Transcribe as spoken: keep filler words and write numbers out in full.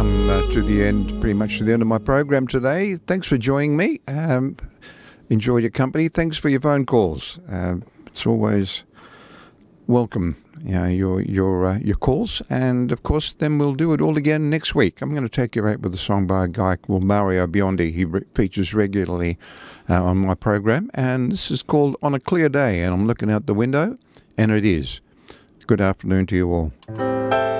come uh, to the end, pretty much to the end of my program today. Thanks for joining me. Um, enjoy your company. Thanks for your phone calls. Uh, it's always welcome, you know, your your uh, your calls. And of course, then we'll do it all again next week. I'm going to take you out with a song by a guy called Mario Biondi. He re- features regularly uh, on my program, and this is called On a Clear Day. And I'm looking out the window, and it is. Good afternoon to you all.